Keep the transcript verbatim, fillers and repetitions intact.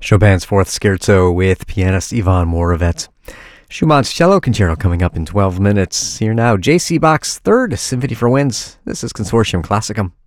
Chopin's Fourth Scherzo with pianist Ivan Moravec. Schumann's Cello Concerto coming up in twelve minutes. Here now, J C Bach's Third Symphony for Winds. This is Consortium Classicum.